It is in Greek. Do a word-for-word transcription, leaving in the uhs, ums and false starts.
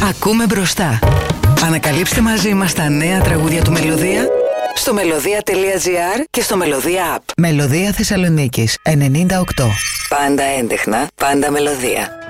Ακούμε μπροστά. Ανακαλύψτε μαζί μας τα νέα τραγούδια του Μελωδία στο μελωδία τελεία τζι άρ και στο Μελωδία App. Μελωδία Θεσσαλονίκης ενενήντα οκτώ. Πάντα έντεχνα, πάντα μελωδία.